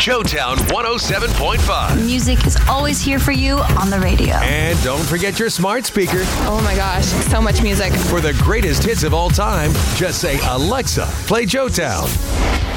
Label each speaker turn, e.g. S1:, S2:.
S1: Joetown 107.5.
S2: Music is always here for you on the radio.
S1: And don't forget your smart speaker.
S3: Oh my gosh, so much music.
S1: For the greatest hits of all time, just say, Alexa, play Joetown.